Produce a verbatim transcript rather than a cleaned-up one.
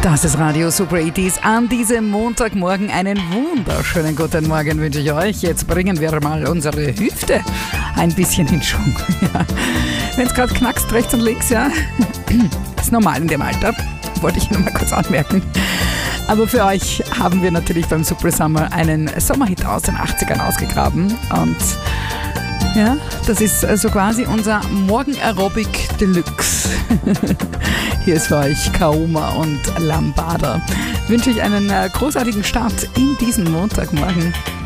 Das ist Radio Super achtziger an diesem Montagmorgen. Einen wunderschönen guten Morgen wünsche ich euch. Jetzt bringen wir mal unsere Hüfte ein bisschen in Schwung. Ja. Wenn es gerade knackst rechts und links, ja, ist normal in dem Alter, wollte ich nur mal kurz anmerken. Aber für euch haben wir natürlich beim Super Summer einen Sommerhit aus den achtzigern ausgegraben. Und ja, das ist so quasi unser Morgen-Aerobic Deluxe. Hier ist für euch Kaoma und Lambada. Wünsche ich einen großartigen Start in diesen Montagmorgen.